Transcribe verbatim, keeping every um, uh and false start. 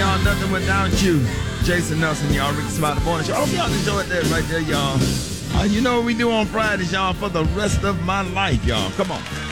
y'all. Nothing without you. Jason Nelson, y'all. Ricky Smiley Morning Show. I hope y'all enjoyed that right there, y'all. Uh, you know what we do on Fridays, y'all, for the rest of my life, y'all. Come on.